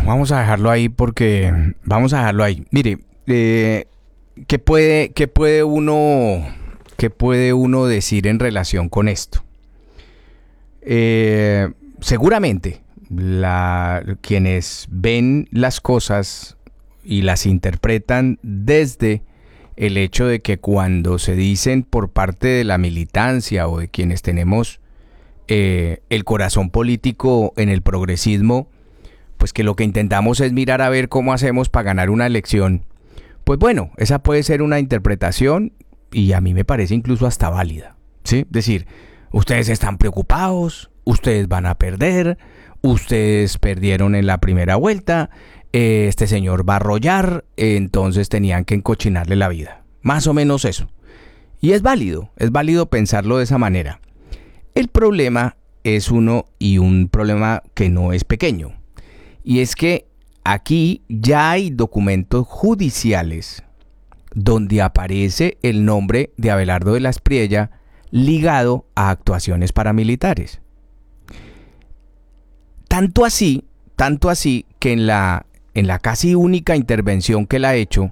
vamos a dejarlo ahí porque vamos a dejarlo ahí. Mire, qué puede uno decir en relación con esto? Seguramente quienes ven las cosas y las interpretan desde el hecho de que cuando se dicen por parte de la militancia o de quienes tenemos el corazón político en el progresismo, pues que lo que intentamos es mirar a ver cómo hacemos para ganar una elección. Pues bueno, esa puede ser una interpretación y a mí me parece incluso hasta válida, ¿sí? Es decir, ustedes están preocupados, ustedes van a perder, ustedes perdieron en la primera vuelta, este señor va a arrollar, entonces tenían que encochinarle la vida. Más o menos eso. Y es válido pensarlo de esa manera. El problema es un problema que no es pequeño. Y es que aquí ya hay documentos judiciales donde aparece el nombre de Abelardo de la Espriella ligado a actuaciones paramilitares. Tanto así que en la casi única intervención que él ha hecho,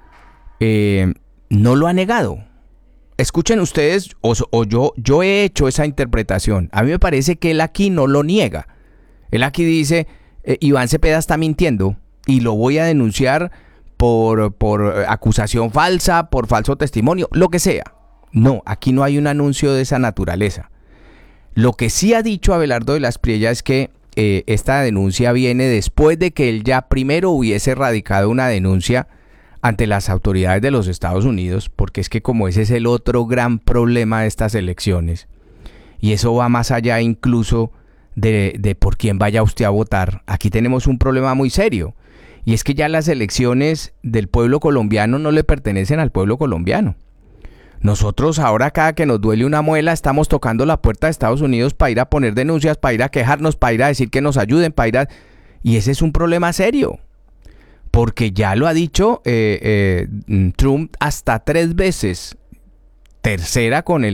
no lo ha negado. Escuchen ustedes, yo he hecho esa interpretación. A mí me parece que él aquí no lo niega. Él aquí dice, Iván Cepeda está mintiendo y lo voy a denunciar por acusación falsa, por falso testimonio, lo que sea. No, aquí no hay un anuncio de esa naturaleza. Lo que sí ha dicho Abelardo de la Espriella es que esta denuncia viene después de que él ya primero hubiese radicado una denuncia ante las autoridades de los Estados Unidos, porque es que como ese es el otro gran problema de estas elecciones, y eso va más allá incluso de por quién vaya usted a votar. Aquí tenemos un problema muy serio, y es que ya las elecciones del pueblo colombiano no le pertenecen al pueblo colombiano. Nosotros ahora cada que nos duele una muela estamos tocando la puerta de Estados Unidos para ir a poner denuncias, para ir a quejarnos, para ir a decir que nos ayuden, para ir a... Y ese es un problema serio, porque ya lo ha dicho Trump hasta 3 veces, tercera con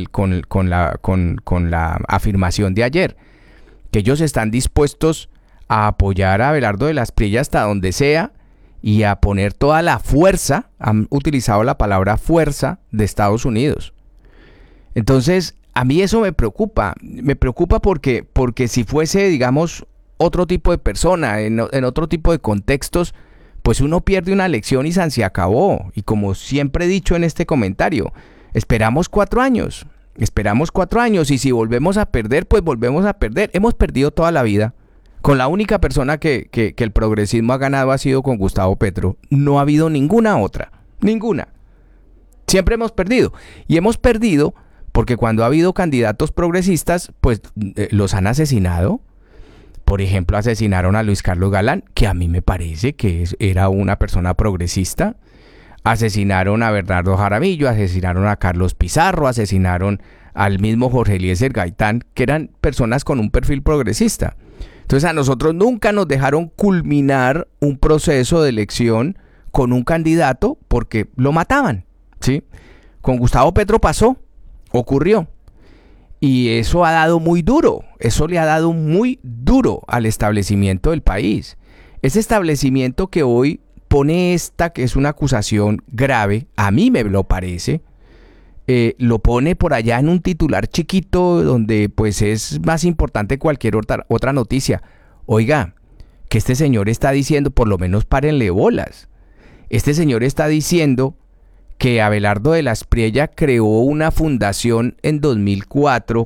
la afirmación de ayer, que ellos están dispuestos a apoyar a Abelardo de la Espriella hasta donde sea y a poner toda la fuerza, han utilizado la palabra fuerza, de Estados Unidos. Entonces, a mí eso me preocupa porque si fuese, digamos, otro tipo de persona, en otro tipo de contextos, pues uno pierde una elección y se acabó. Y como siempre he dicho en este comentario, esperamos 4 años, y si volvemos a perder, pues volvemos a perder. Hemos perdido toda la vida. Con la única persona que el progresismo ha ganado ha sido con Gustavo Petro. No ha habido ninguna otra. Ninguna. Siempre hemos perdido. Y hemos perdido porque cuando ha habido candidatos progresistas, pues los han asesinado. Por ejemplo, asesinaron a Luis Carlos Galán, que a mí me parece que era una persona progresista. Asesinaron a Bernardo Jaramillo, asesinaron a Carlos Pizarro, asesinaron al mismo Jorge Eliezer Gaitán, que eran personas con un perfil progresista. Entonces a nosotros nunca nos dejaron culminar un proceso de elección con un candidato porque lo mataban, ¿sí? Con Gustavo Petro ocurrió. Y eso ha dado muy duro, eso le ha dado muy duro al establecimiento del país. Ese establecimiento que hoy pone esta, que es una acusación grave, a mí me lo parece, lo pone por allá en un titular chiquito donde pues es más importante cualquier otra noticia. Oiga, que este señor está diciendo, por lo menos párenle bolas. Este señor está diciendo que Abelardo de la Espriella creó una fundación en 2004,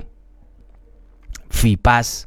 FIPAS,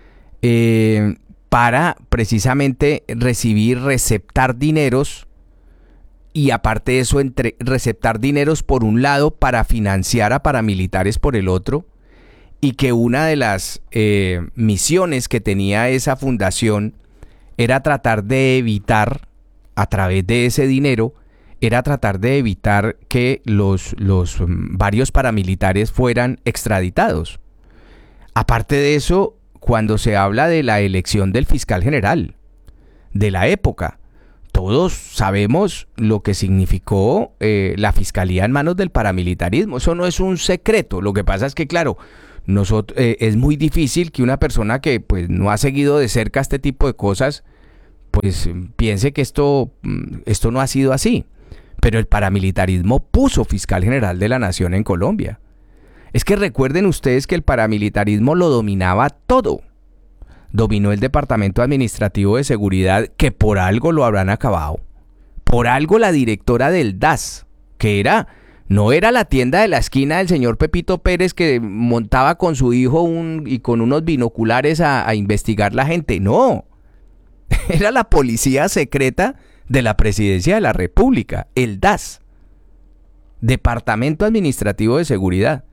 para precisamente receptar dineros. Y aparte de eso, receptar dineros por un lado para financiar a paramilitares por el otro, y que una de las misiones que tenía esa fundación era tratar de evitar, a través de ese dinero, era tratar de evitar que los varios paramilitares fueran extraditados. Aparte de eso, cuando se habla de la elección del fiscal general de la época, todos sabemos lo que significó la fiscalía en manos del paramilitarismo. Eso no es un secreto. Lo que pasa es que, claro, es muy difícil que una persona que pues no ha seguido de cerca este tipo de cosas, pues piense que esto no ha sido así. Pero el paramilitarismo puso fiscal general de la nación en Colombia. Es que recuerden ustedes que el paramilitarismo lo dominaba todo. Dominó el Departamento Administrativo de Seguridad, que por algo lo habrán acabado. Por algo la directora del DAS, que no era la tienda de la esquina del señor Pepito Pérez que montaba con su hijo y con unos binoculares a investigar la gente. No, era la policía secreta de la Presidencia de la República, el DAS, Departamento Administrativo de Seguridad.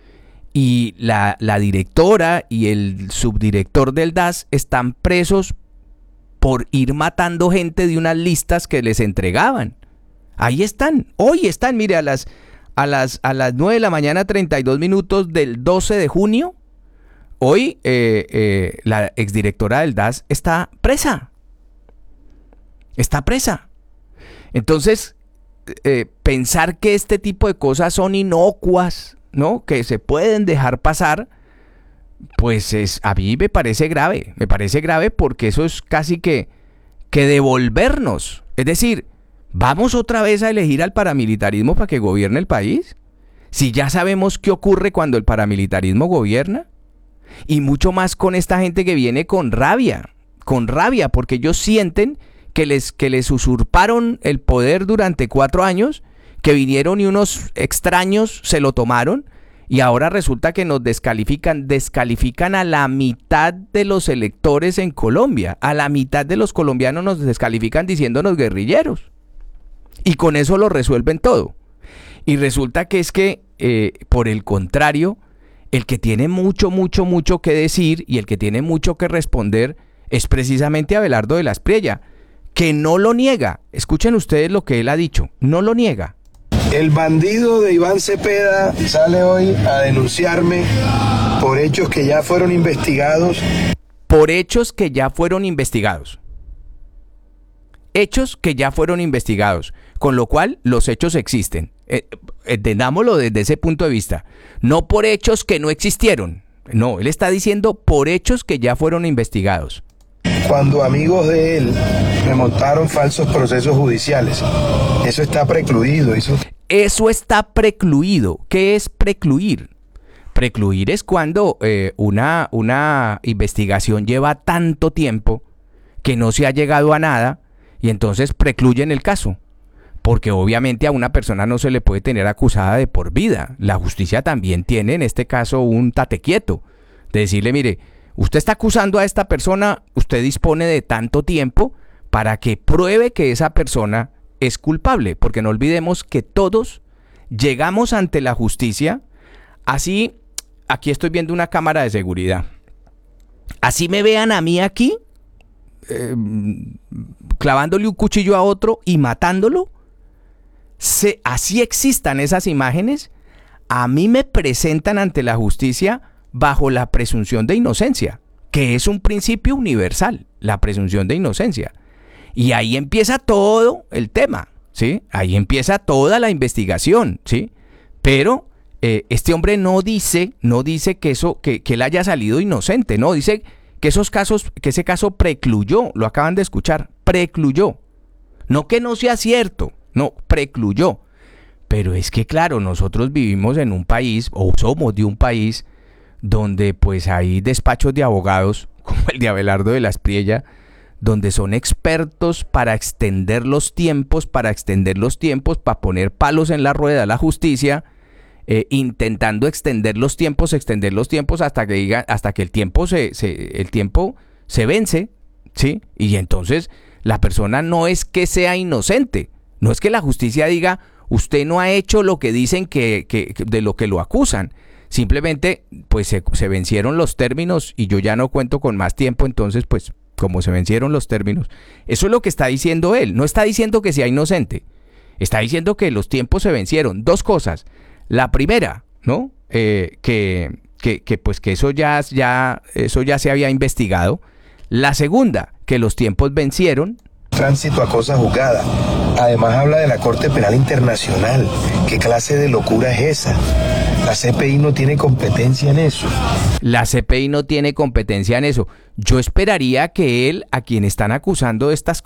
Y la directora y el subdirector del DAS están presos por ir matando gente de unas listas que les entregaban. Ahí están, hoy están, mire, a las 9 de la mañana, 32 minutos del 12 de junio, hoy la exdirectora del DAS está presa. Está presa. Entonces, pensar que este tipo de cosas son inocuas, ¿no?, que se pueden dejar pasar, pues a mí me parece grave porque eso es casi que devolvernos. Es decir, ¿vamos otra vez a elegir al paramilitarismo para que gobierne el país? Si ya sabemos qué ocurre cuando el paramilitarismo gobierna. Y mucho más con esta gente que viene con rabia, porque ellos sienten que les usurparon el poder durante 4 años, que vinieron y unos extraños se lo tomaron, y ahora resulta que nos descalifican a la mitad de los electores en Colombia, a la mitad de los colombianos nos descalifican diciéndonos guerrilleros, y con eso lo resuelven todo. Y resulta que es que, por el contrario, el que tiene mucho que decir y el que tiene mucho que responder es precisamente Abelardo de la Espriella, que no lo niega. Escuchen ustedes lo que él ha dicho, no lo niega. El bandido de Iván Cepeda sale hoy a denunciarme por hechos que ya fueron investigados. Por hechos que ya fueron investigados. Hechos que ya fueron investigados. Con lo cual, los hechos existen. Entendámoslo desde ese punto de vista. No por hechos que no existieron. No, él está diciendo por hechos que ya fueron investigados. Cuando amigos de él me montaron falsos procesos judiciales. Eso está precluido. Eso está precluido. ¿Qué es precluir? Precluir es cuando una investigación lleva tanto tiempo que no se ha llegado a nada y entonces precluyen el caso. Porque obviamente a una persona no se le puede tener acusada de por vida. La justicia también tiene en este caso un tate quieto. De decirle, mire, usted está acusando a esta persona, usted dispone de tanto tiempo para que pruebe que esa persona es culpable. Porque no olvidemos que todos llegamos ante la justicia. Así, aquí estoy viendo una cámara de seguridad. Así me vean a mí aquí, clavándole un cuchillo a otro y matándolo. Así existan esas imágenes, a mí me presentan ante la justicia bajo la presunción de inocencia, que es un principio universal, la presunción de inocencia. Y ahí empieza todo el tema, ¿sí? Ahí empieza toda la investigación, ¿sí? Pero este hombre no dice que él haya salido inocente, no, dice que ese caso precluyó, lo acaban de escuchar, precluyó. No que no sea cierto. No, precluyó. Pero es que claro, nosotros vivimos en un país, o somos de un país, donde pues hay despachos de abogados, como el de Abelardo de la Espriella, donde son expertos para extender los tiempos, para poner palos en la rueda a la justicia, intentando extender los tiempos hasta que el tiempo se vence, ¿sí? Y entonces la persona no es que sea inocente. No es que la justicia diga, usted no ha hecho lo que dicen que de lo que lo acusan. Simplemente, pues se vencieron los términos y yo ya no cuento con más tiempo, entonces, pues, como se vencieron los términos. Eso es lo que está diciendo él. No está diciendo que sea inocente. Está diciendo que los tiempos se vencieron. 2 cosas. La primera, ¿no? Que eso ya se había investigado. La segunda, que los tiempos vencieron. tránsito a cosa juzgada. Además habla de la Corte Penal Internacional. ¿Qué clase de locura es esa? La CPI no tiene competencia en eso. La CPI no tiene competencia en eso. Yo esperaría que él, a quien están acusando de estas